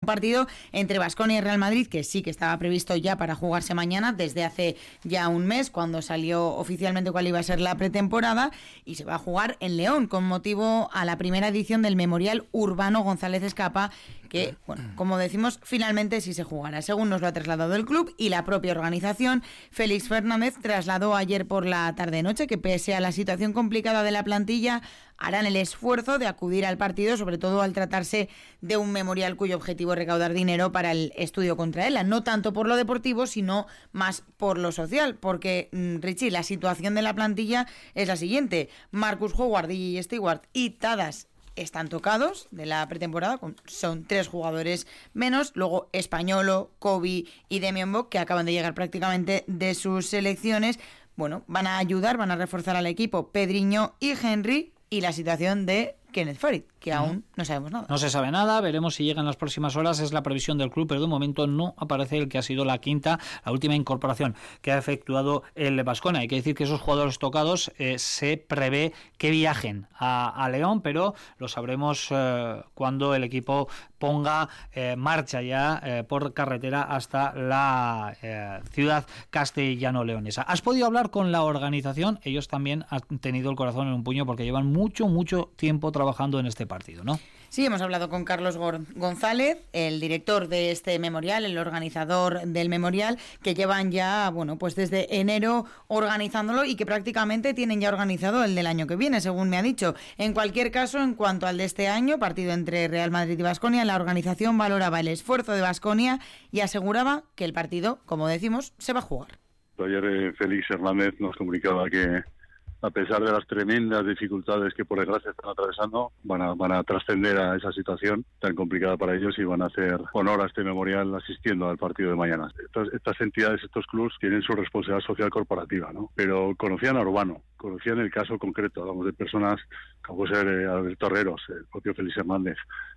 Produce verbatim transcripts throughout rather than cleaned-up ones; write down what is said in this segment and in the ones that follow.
partido entre Baskonia y Real Madrid que sí que estaba previsto ya para jugarse mañana desde hace ya un mes, cuando salió oficialmente cuál iba a ser la pretemporada, y se va a jugar en León con motivo a la primera edición del Memorial Urbano González Escapa, que, bueno, como decimos, finalmente sí se jugará, según nos lo ha trasladado el club y la propia organización. Félix Fernández trasladó ayer por la tarde-noche que, pese a la situación complicada de la plantilla, harán el esfuerzo de acudir al partido, sobre todo al tratarse de un memorial cuyo objetivo es recaudar dinero para el estudio contra ELA, no tanto por lo deportivo, sino más por lo social, porque, Richie, la situación de la plantilla es la siguiente: Marcus Howard y Stewart y Tadas están tocados de la pretemporada, son tres jugadores menos, luego Españolo, Kobe y Demian Bock, que acaban de llegar prácticamente de sus selecciones. Bueno, van a ayudar, van a reforzar al equipo Pedriño y Henry, y la situación de Kenneth Farid, que aún no sabemos nada. No se sabe nada, veremos si llega en las próximas horas, es la previsión del club, pero de momento no aparece el que ha sido la quinta, la última incorporación que ha efectuado el Baskonia. Hay que decir que esos jugadores tocados eh, se prevé que viajen a, a León, pero lo sabremos eh, cuando el equipo ponga eh, marcha ya eh, por carretera hasta la eh, ciudad castellano-leonesa. ¿Has podido hablar con la organización? Ellos también han tenido el corazón en un puño porque llevan mucho, mucho tiempo trabajando en este partido, ¿no? Sí, hemos hablado con Carlos González, el director de este memorial, el organizador del memorial, que llevan ya, bueno, pues desde enero organizándolo y que prácticamente tienen ya organizado el del año que viene, según me ha dicho. En cualquier caso, en cuanto al de este año, partido entre Real Madrid y Baskonia, la organización valoraba el esfuerzo de Baskonia y aseguraba que el partido, como decimos, se va a jugar. Ayer eh, Félix Hernández nos comunicaba que, a pesar de las tremendas dificultades que por desgracia están atravesando, van a, van a trascender a esa situación tan complicada para ellos y van a hacer honor a este memorial asistiendo al partido de mañana. Estas, estas entidades, estos clubs, tienen su responsabilidad social corporativa, ¿no? Pero conocían a Urbano, conocían el caso concreto, hablamos de personas como puede ser eh, Alberto Herreros, el propio Félix Hernández.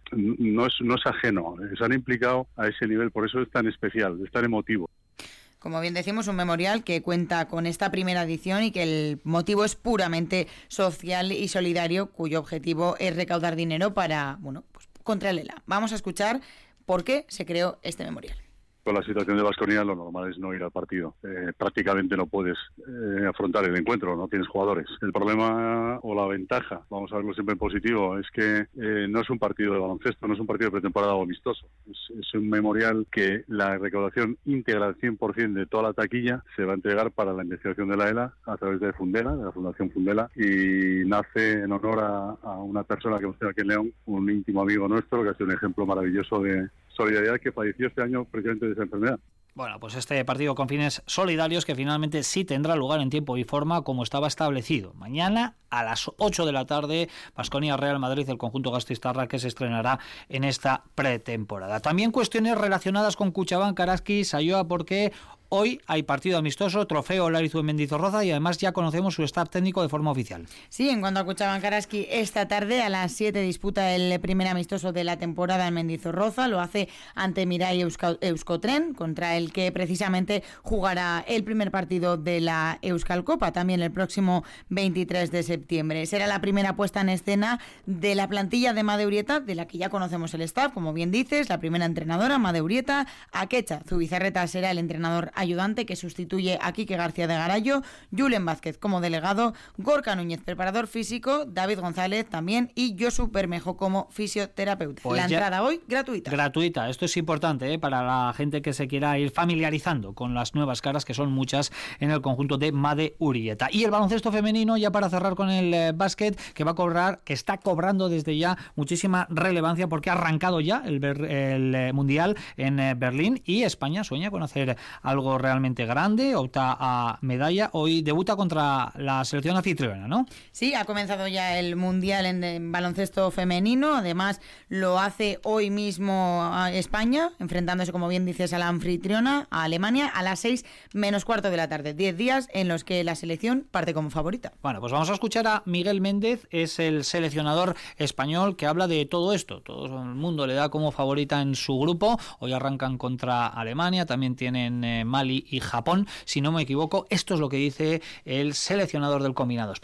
No es, no es ajeno, se han implicado a ese nivel, por eso es tan especial, es tan emotivo. Como bien decimos, un memorial que cuenta con esta primera edición y que el motivo es puramente social y solidario, cuyo objetivo es recaudar dinero para, bueno, pues contra el ELA. Vamos a escuchar por qué se creó este memorial. Con la situación de Baskonia lo normal es no ir al partido. Eh, prácticamente no puedes eh, afrontar el encuentro, no tienes jugadores. El problema o la ventaja, vamos a verlo siempre en positivo, es que eh, no es un partido de baloncesto, no es un partido de pretemporada o amistoso. Es, es un memorial que la recaudación íntegra al cien por ciento de toda la taquilla se va a entregar para la investigación de la ELA a través de Fundela, de la Fundación Fundela, y nace en honor a, a una persona que hemos tenido aquí en León, un íntimo amigo nuestro, que ha sido un ejemplo maravilloso de solidaridad, que falleció este año precisamente de esa enfermedad. Bueno, pues este partido con fines solidarios que finalmente sí tendrá lugar en tiempo y forma como estaba establecido. Mañana a las ocho de la tarde, Baskonia Real Madrid, el conjunto gasteiztarra que se estrenará en esta pretemporada. También cuestiones relacionadas con Kutxabank, Araski, Sayoa, porque hoy hay partido amistoso, trofeo Olarizu en Mendizorroza, y además ya conocemos su staff técnico de forma oficial. Sí, en cuanto a Kutxabank Araski, esta tarde a las siete disputa el primer amistoso de la temporada en Mendizorroza. Lo hace ante Mirai Euska, Euskotren, contra el que precisamente jugará el primer partido de la Euskal Copa, también el próximo veintitrés de septiembre. Será la primera puesta en escena de la plantilla de Made Urieta, de la que ya conocemos el staff, como bien dices, la primera entrenadora, Made Urieta. Akecha Zubizarreta será el entrenador ayudante que sustituye a Quique García de Garayo, Julen Vázquez como delegado, Gorka Núñez preparador físico, David González también y Josu Bermejo como fisioterapeuta. Pues la entrada hoy gratuita. Gratuita, esto es importante ¿eh? para la gente que se quiera ir familiarizando con las nuevas caras, que son muchas en el conjunto de Made Urieta. Y el baloncesto femenino, ya para cerrar con el eh, básquet, que va a cobrar, que está cobrando desde ya muchísima relevancia porque ha arrancado ya el, el eh, Mundial en eh, Berlín, y España sueña con hacer algo realmente grande, opta a medalla. Hoy debuta contra la selección anfitriona, ¿no? Sí, ha comenzado ya el Mundial en, en baloncesto femenino. Además, lo hace hoy mismo a España, enfrentándose, como bien dices, a la anfitriona, a Alemania, a las seis menos cuarto de la tarde. Diez días en los que la selección parte como favorita. Bueno, pues vamos a escuchar a Miguel Méndez, es el seleccionador español, que habla de todo esto. Todo el mundo le da como favorita en su grupo. Hoy arrancan contra Alemania, también tienen eh, Mali y Japón, si no me equivoco. Esto es lo que dice el seleccionador del combinado español.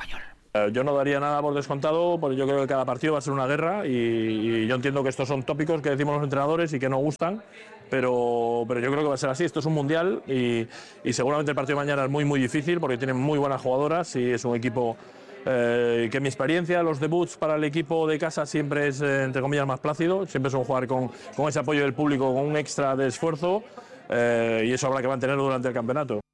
Yo no daría nada por descontado, porque yo creo que cada partido va a ser una guerra y, y yo entiendo que estos son tópicos que decimos los entrenadores y que no gustan, pero, pero yo creo que va a ser así. Esto es un mundial y, y seguramente el partido de mañana es muy muy difícil porque tienen muy buenas jugadoras y es un equipo eh, que en mi experiencia los debuts para el equipo de casa siempre es eh, entre comillas más plácido, siempre son jugar con, con ese apoyo del público, con un extra de esfuerzo eh, y eso habrá que mantenerlo durante el campeonato.